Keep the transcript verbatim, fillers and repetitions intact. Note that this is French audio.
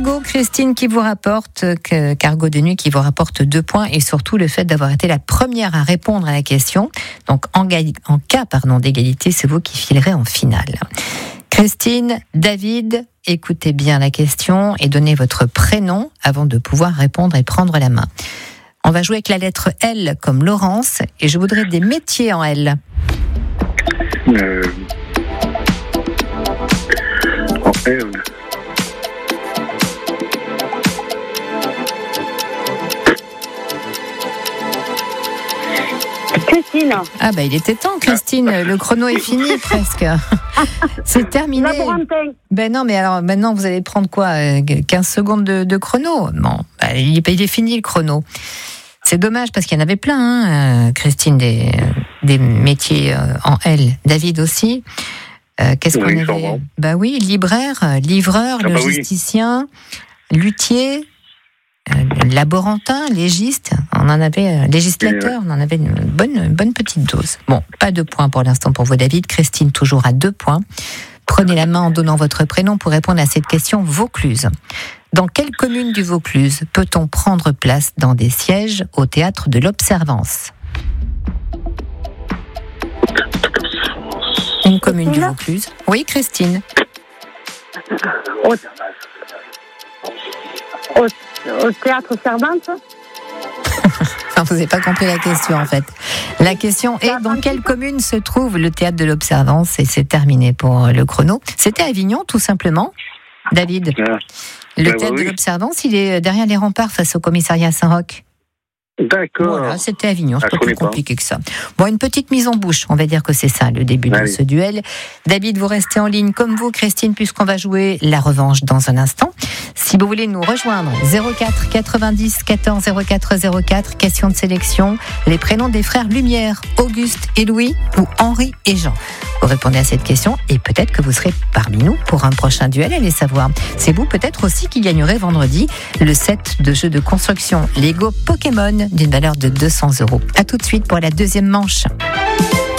Cargo, Christine, qui vous rapporte, que, Cargo de nuit qui vous rapporte deux points et surtout le fait d'avoir été la première à répondre à la question. Donc en, en cas pardon, d'égalité, c'est vous qui filerez en finale. Christine, David, écoutez bien la question et donnez votre prénom avant de pouvoir répondre et prendre la main. On va jouer avec la lettre L comme Laurence et je voudrais des métiers en L. Euh... En L. Christine. Ah bah il était temps, Christine. Le chrono est fini presque. C'est terminé. Ben non, mais alors maintenant vous allez prendre quoi, quinze secondes de, de chrono. Bon, bah, il, est, il est fini le chrono. C'est dommage parce qu'il y en avait plein, hein, Christine, des, des métiers en L. David aussi. Euh, qu'est-ce oui, qu'on avait ? Bah oui, libraire, livreur, ah logisticien, bah oui. luthier. Euh, laborantin, légiste, on en avait euh, législateur, on en avait une bonne, une bonne petite dose. Bon, pas de points pour l'instant pour vous, David. Christine, toujours à deux points. Prenez la main en donnant votre prénom pour répondre à cette question Vaucluse. Dans quelle commune du Vaucluse peut-on prendre place dans des sièges au théâtre de l'Observance ? Une commune Christine. Du Vaucluse. Oui, Christine. Au, au, au théâtre Cervantes. Enfin, vous n'avez pas compris la question en fait. La question est dans quelle commune se trouve le théâtre de l'Observance et c'est terminé pour le chrono. C'était Avignon tout simplement, David. Le bah, théâtre oui. de l'Observance, il est derrière les remparts face au commissariat Saint-Roch. D'accord. Voilà, c'était Avignon, c'est ah, pas plus compliqué pas. que ça. Bon, une petite mise en bouche, on va dire que c'est ça le début Allez. de ce duel. David, vous restez en ligne comme vous, Christine, puisqu'on va jouer la revanche dans un instant. Si vous voulez nous rejoindre, zéro quatre quatre-vingt-dix quatorze zéro quatre zéro quatre, question de sélection, les prénoms des frères Lumière, Auguste et Louis ou Henri et Jean. Vous répondez à cette question et peut-être que vous serez parmi nous pour un prochain duel, allez savoir. C'est vous peut-être aussi qui gagnerez vendredi le set de jeux de construction Lego Pokémon d'une valeur de deux cents euros. À tout de suite pour la deuxième manche.